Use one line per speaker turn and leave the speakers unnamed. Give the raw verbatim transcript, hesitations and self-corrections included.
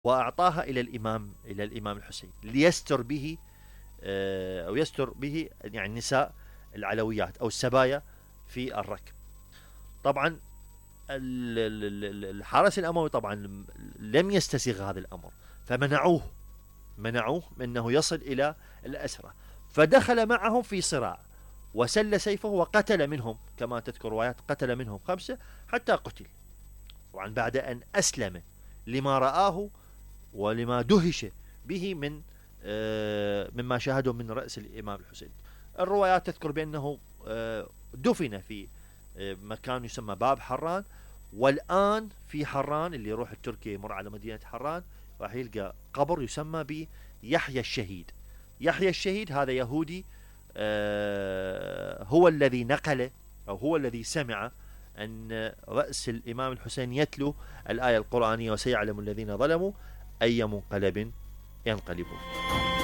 وأعطاها إلى الإمام إلى الإمام الحسين ليستر به، أو يستر به يعني نساء العلويات أو السبايا في الركب. طبعا الحرس الأموي طبعا لم يستسيغ هذا الأمر، فمنعوه منعوه أنه يصل إلى الأسرة، فدخل معهم في صراع وسل سيفه وقتل منهم، كما تذكر روايات قتل منهم خمسة حتى قتل. طبعا بعد أن أسلم لما رآه ولما دهش به من مما شاهده من رأس الإمام الحسين. الروايات تذكر بأنه دفن في مكان يسمى باب حران، والآن في حران اللي يروح التركي يمر على مدينة حران راح يلقى قبر يسمى بيحيى الشهيد. يحيى الشهيد هذا يهودي هو الذي نقل أو هو الذي سمع أن رأس الإمام الحسين يتلو الآية القرآنية وسيعلم الذين ظلموا أي منقلب ينقلبون.